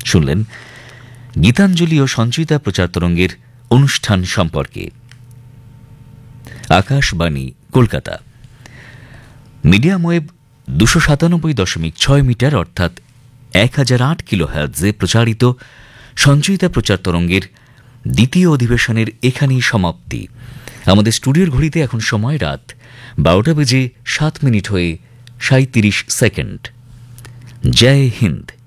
শুনলেন গীতাঞ্জলি ও সঞ্চিতা প্রচার তরঙ্গের অনুষ্ঠান সম্পর্কে। Akashvani Kolkata, medium wave 297.6 metre অর্থাৎ 1008 কিলোহার্টজে প্রচারিত সঞ্চিতা প্রচার তরঙ্গের দ্বিতীয় অধিবেশনের এখানেই সমাপ্তি। আমাদের স্টুডিওর ঘড়িতে এখন সময় রাত 12টা বেজে 7 মিনিট হয়ে 37 সেকেন্ড। জয় হিন্দ।